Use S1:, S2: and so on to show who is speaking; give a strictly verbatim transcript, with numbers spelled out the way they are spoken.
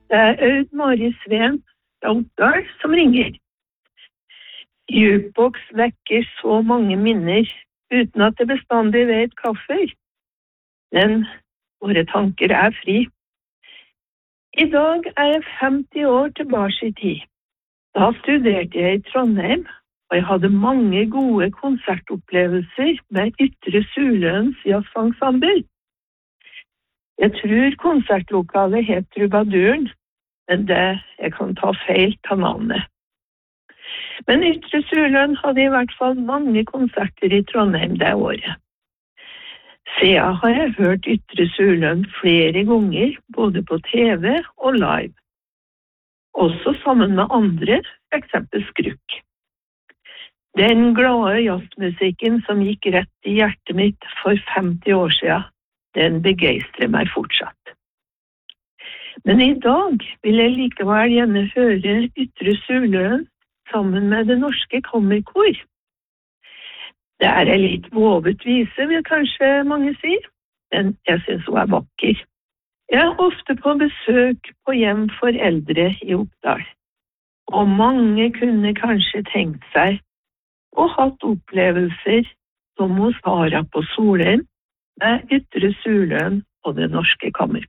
S1: Det er Aud Mari Sveen fra Oppdal som ringer. Jukebox vekker så mange minner, uten at det bestandig vet kaffer. Men våre tanker er fri. I dag er jeg femti år tilbake i tid. Da studerte jeg i Trondheim, og jeg hadde mange gode konsertopplevelser med Ytre Suløens jazzensemble. Jeg tror konsertlokalet het Trubaduren, men det jeg kan ta feil av navnet. Men Ytre Suløen hadde i hvert fall mange konserter i Trondheim det året. Siden har jeg hørt Ytre Suløen flere ganger, både på T V og live. Også sammen med andre, for eksempel Skruk. Den glade jazzmusikken som gikk rett i hjertet mitt for femti år siden, den begeistrer meg fortsatt. Men i dag vil jeg likevel gjerne høre Ytre Suløen sammen med Det Norske Kammerkor. Det er en litt vovet vise, vil kanskje mange si, men jeg synes hun er vakker. Jeg er ofte på besøk på hjem for eldre i Oppdal, og mange kunne kanskje tenkt seg og hatt opplevelser som hos Sara på Solheim med Ytre Suløen og Det Norske Kammerkor.